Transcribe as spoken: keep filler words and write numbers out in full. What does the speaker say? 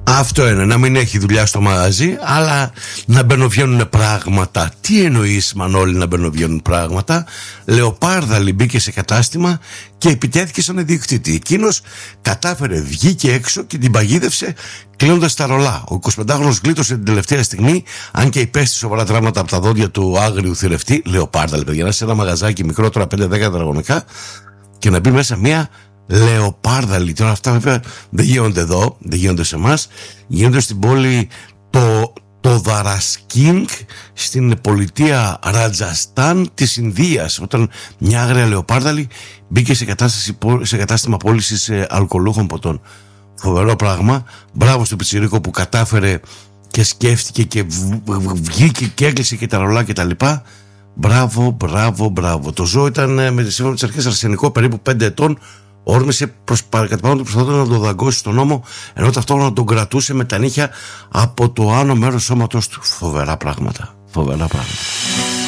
Αυτό είναι, να μην έχει δουλειά στο μαγαζί, αλλά να μπαινοβγαίνουν πράγματα. Τι εννοείς, Μανώλη, να μπαινοβγαίνουν πράγματα? Λεοπάρδαλη μπήκε σε κατάστημα και επιτέθηκε στον ιδιοκτήτη. Εκείνος κατάφερε, βγήκε έξω και την παγίδευσε κλείνοντας τα ρολά. Ο εικοσιπεντάχρονος γλίτωσε την τελευταία στιγμή, αν και υπέστη σοβαρά τραύματα από τα δόντια του άγριου θηρευτή. Λεοπάρδαλη, παιδιά, να σε ένα μαγαζάκι μικρότερο πέντε δέκα τετραγωνικά και να μπει μέσα μία λεοπάρδαλη. Τώρα αυτά βέβαια δεν γίνονται εδώ, δεν γίνονται σε εμάς, γίνονται στην πόλη το, το Δαρασκίνγκ, στην πολιτεία Ρατζαστάν της Ινδίας, όταν μια άγρια λεοπάρδαλη μπήκε σε, κατάσταση, σε κατάστημα πώλησης ε, αλκοολούχων ποτών. Φοβερό πράγμα. Μπράβο στο πιτσιρίκο που κατάφερε και σκέφτηκε και βγήκε και έκλεισε και τα ρολά και τα λοιπά. Μπράβο, μπράβο, μπράβο. Το ζώο ήταν με τη σύμφωνα με τις αρχές αρσενικό, περίπου πέντε ετών. Όρμησε προς, κατά πάνω του προσπαθώντας να τον δαγκώσει στον ώμο, ενώ ταυτόχρονα τον κρατούσε με τα νύχια από το άνω μέρος σώματος του. Φοβερά πράγματα. Φοβερά πράγματα.